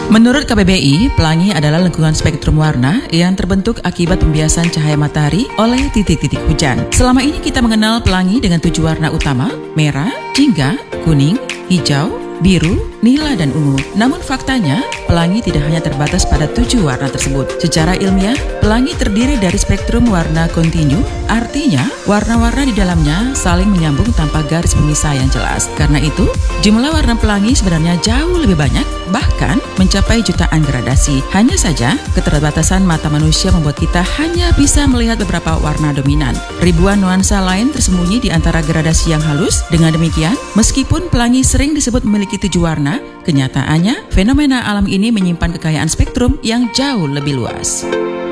Menurut KBBI, pelangi adalah lengkungan spektrum warna yang terbentuk akibat pembiasan cahaya matahari oleh titik-titik hujan. Selama ini kita mengenal pelangi dengan 7 warna utama, merah, jingga, kuning, hijau, biru, nila, dan ungu. Namun faktanya, pelangi tidak hanya terbatas pada 7 warna tersebut. Secara ilmiah, pelangi terdiri dari spektrum warna kontinu, artinya warna-warna di dalamnya saling menyambung tanpa garis pemisah yang jelas. Karena itu, jumlah warna pelangi sebenarnya jauh lebih banyak, bahkan mencapai jutaan gradasi. Hanya saja, keterbatasan mata manusia membuat kita hanya bisa melihat beberapa warna dominan. Ribuan nuansa lain tersembunyi di antara gradasi yang halus. Dengan demikian, meskipun pelangi sering disebut memiliki 7 warna, kenyataannya fenomena alam ini menyimpan kekayaan spektrum yang jauh lebih luas.